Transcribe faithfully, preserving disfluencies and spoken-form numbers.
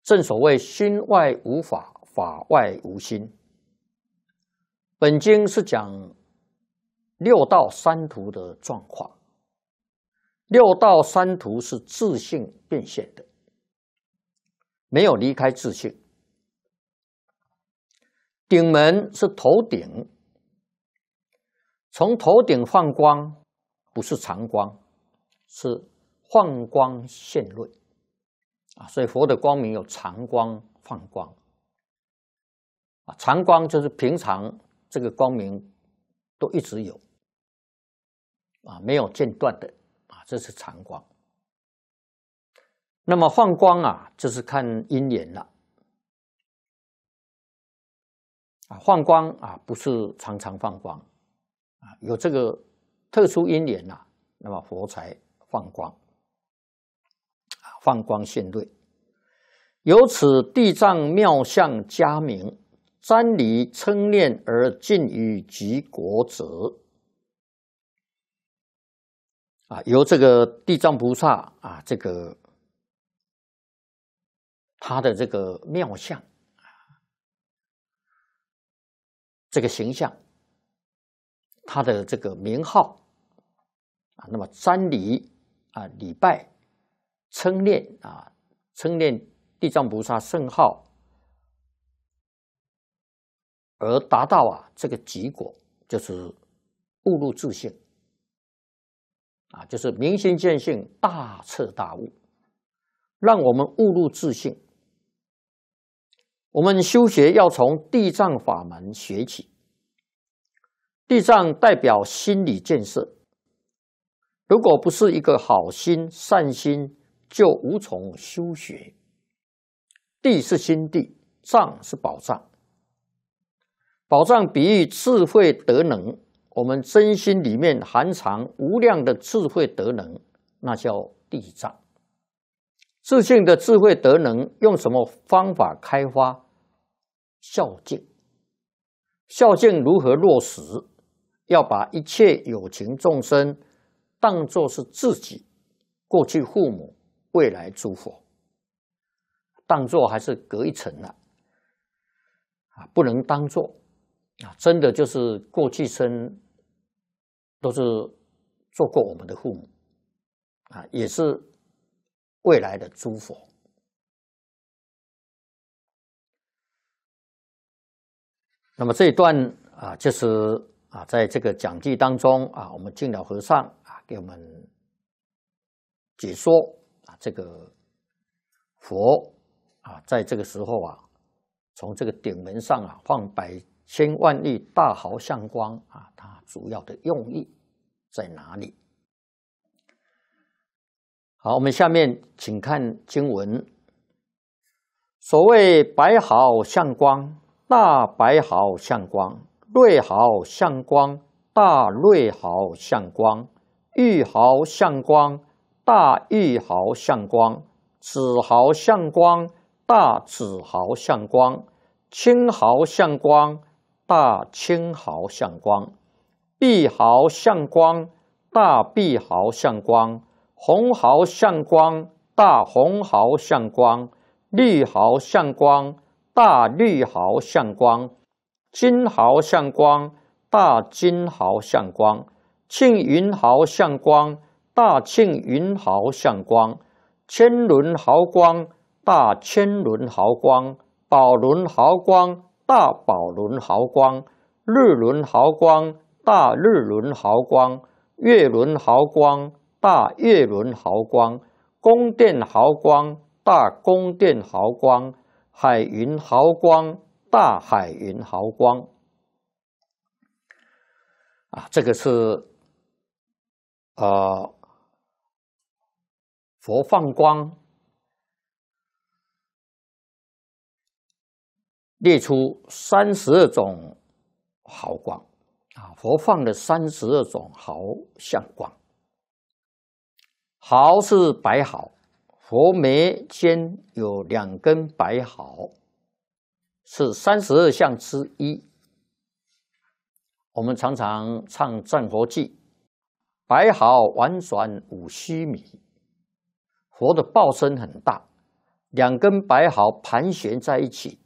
正所谓心外无法，法外无心。本经是讲六道三途的状况，六道三途是自性变现的，没有离开自性。顶门是头顶，从头顶放光，不是常光，是放光现论啊。所以佛的光明有常光、放光啊。常光就是平常这个光明都一直有啊，没有间断的啊，这是常光。那么放光啊，就是看因缘了。啊，放光啊，不是常常放光啊，有这个特殊因缘呐，那么佛才放光啊，放光现瑞。由此地藏妙相佳名，瞻礼称念而尽于极国者啊，由这个地藏菩萨啊，这个他的这个妙相。这个形象，他的这个名号啊，那么瞻礼啊，礼拜、称念啊，称念地藏菩萨圣号，而达到啊这个极果，就是悟入自性啊，就是明心见性，大彻大悟，让我们悟入自性。我们修学要从地藏法门学起，地藏代表心理建设，如果不是一个好心善心，就无从修学。地是心地，藏是宝藏，宝藏比喻智慧德能，我们真心里面含藏无量的智慧德能，那叫地藏。自性的智慧德能用什么方法开发？孝敬。孝敬如何落实？要把一切有情众生当作是自己，过去父母，未来诸佛，当作还是隔一层了啊，不能当作啊，真的就是过去生都是做过我们的父母啊，也是未来的诸佛。那么这一段啊，就是啊，在这个讲记当中啊，我们净了和尚啊给我们解说啊，这个佛啊，在这个时候啊，从这个顶门上啊放百千万亿大毫相光啊，它主要的用意在哪里？好，我们下面请看经文。所谓百毫相光，大百毫相光，瑞毫相光，大瑞毫相光，玉毫相光，大玉毫相光，紫毫相光，大紫毫相光，青毫相光，大青毫相光，碧毫相光，大碧毫相光，红毫相光，大红毫相光，绿毫相光，大绿毫相光，金毫相光，大金毫相光，庆云毫相光，大庆云毫相光，千轮毫光，大千轮毫光，宝轮毫光，大宝轮毫光，日轮毫光，大日轮毫光，月轮毫光，大月轮毫光，宫殿毫光，大宫殿毫光，海云毫光，大海云毫光。啊，这个是呃佛放光列出三十二种毫光啊，佛放了三十二种毫相光。毫是白毫，佛眉间有两根白毫，是三十二相之一。我们常常唱《战佛记》，白毫婉转五须弥，佛的报身很大， 两根白毫盘旋在一起，